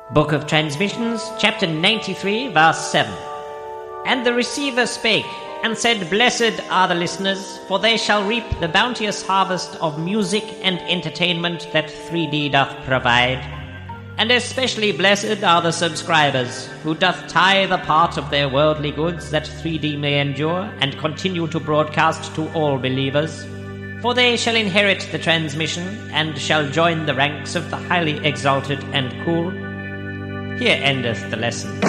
Book of Transmissions, chapter 93, verse 7. And the receiver spake, and said, Blessed are the listeners, for they shall reap the bounteous harvest of music and entertainment that 3D doth provide. And especially blessed are the subscribers, who doth tithe a part of their worldly goods that 3D may endure, and continue to broadcast to all believers. For they shall inherit the transmission, and shall join the ranks of the highly exalted and cool. Here endeth the lesson.